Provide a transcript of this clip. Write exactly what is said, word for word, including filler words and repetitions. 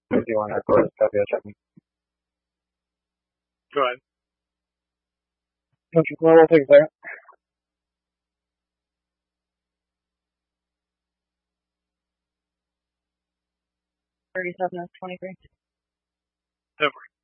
If you want to record a copy, check me. Go ahead. Okay, well, we'll take a second. Thirty-seven of twenty-three. Over.